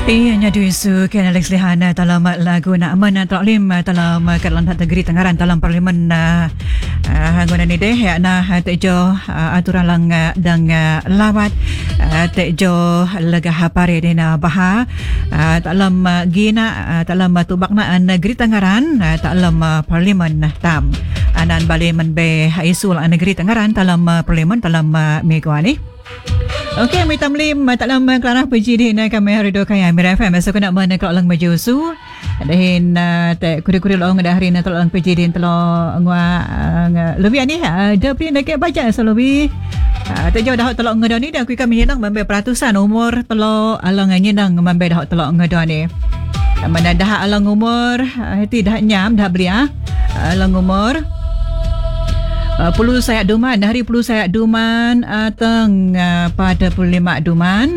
Ianya diisu kena Alex Lihana dalam lagu na aman taklim dalam Kelantan Negeri Tengaran dalam Parlimen hanggunan ni deh ya na tejo aturan lang dang lawat tejo lega hapare dina baha dalam gina dalam tubak na Negeri Tengaran dalam Parlimen tam anan bali menbe isu Negeri Tengaran dalam Parlimen dalam minggu ni. Okey, may tamlim dalam kelarah pejidin kami hari dua kaya Amir FM. So kena mana kalau lang majusu. Dahin kuri-kuri long dah hari na tolong pejidin tolong lebih ni ada pun nak baca selawi. Tak jauh dah tolong ngedon ni dah kami hendak membe peratusan umur tolong alang nyenang membe dah tolong ngedon ni. Mana dah alang umur hati dah nyam dah beli alang umur puluh sayak duman hari puluh sayak duman teng pada 25 duman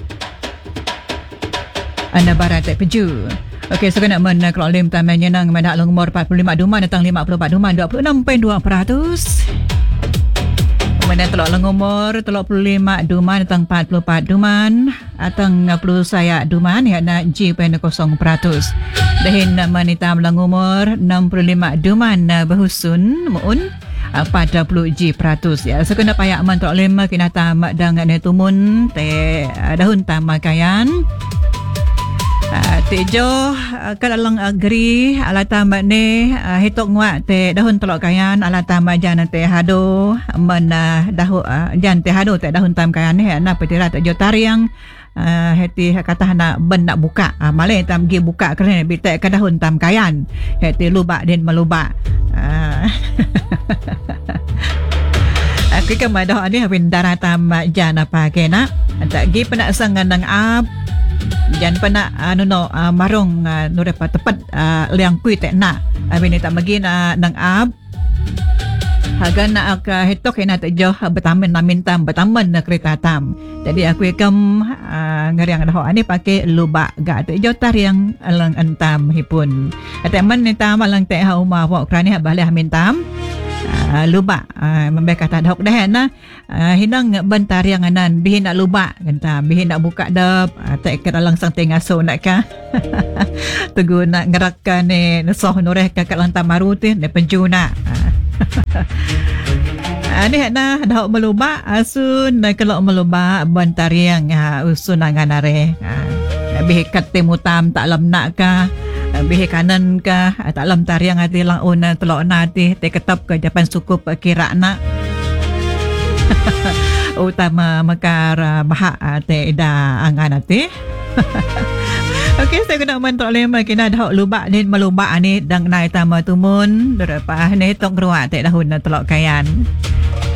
anda barat tak peju. Okey, so kena men kalau lim tamanya nang mana long umur 45 duman datang 54 duman 26.2%. Mana telok long umur 35 duman datang 44 duman atang 10 sayak duman ya na G.0%. Dahin manitam long umur 65 duman berhusun muun 40% ya. So kena payak man tok lima kena tamak dengan tumun te dahun tamakayan. Tejo kalalang agri ala tamak ni hitok nguat te dahun telok kayan ala tamak jan te hado men dahu jan te hado te dahun tam kayan ni na petira tejo tariang heti kata nak ben nak buka malai tam gi buka kerana bitek ke dahun tam kayan heti lubak den melubak. Aku kan madah ni habis darah tam jan apa kena tak gi penak sangan nang ap jan penak marung nu dapat tepat liang kui tak nak habis ni tak magi nang ap hagan nak hetok kena tak jauh bertaman namin tam bertaman kereta tam. Jadi aku ikam ngariang dah ni pakai lubak gak tak jauh tariang alang entam hipun. Kata man ni tam alang tak hau ma wak kerani balih amin tam lubak membe kata dah dah na hinang bentar yang anan bihin nak lubak kata bihin nak buka dap tak ke dalam sang tengaso nak ka tegu nak ngerakan ni soh nureh kat lantam marutin de penjuna. Ni na dah melubak asun kalau melubak bentar yang usun anganare bih kat temutam tak lam nak ka bih kanan ka tak lam tariang ati lang una telok nati te ketap ke japan sukup kira nak utama mekar bahak te ida angan ati. Okey, saya kena mentok lema kena dah lubak ni melubak ni dang nai tama tumun derapa ni tok ruat te dahun telok kayan.